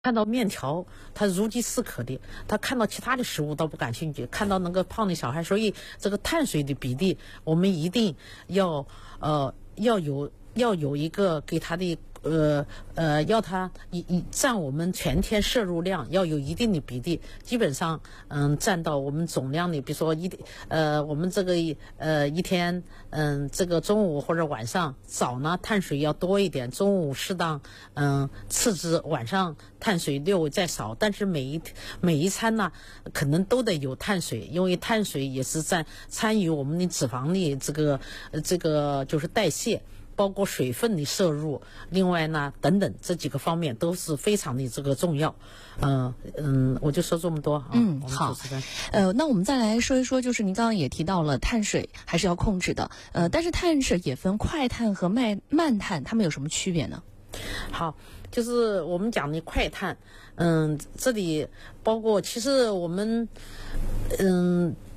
看到面条，他如饥似渴的；他看到其他的食物倒不感兴趣。看到那个胖的小孩，所以这个碳水的比例，我们一定要有一个给他的。要他占我们全天摄入量要有一定的比例，基本上占到我们总量的，比如说我们这个一天这个中午或者晚上，早呢碳水要多一点，中午适当次之，晚上碳水略微再少，但是每一餐呢可能都得有碳水，因为碳水也是参与我们的脂肪的这个就是代谢。包括水分的摄入，另外呢，等等这几个方面都是非常的这个重要。我就说这么多啊。 好。那我们再来说一说，就是您刚刚也提到了碳水还是要控制的。但是碳水也分快碳和慢碳，它们有什么区别呢？ 好，就是我们讲的快碳，这里包括其实我们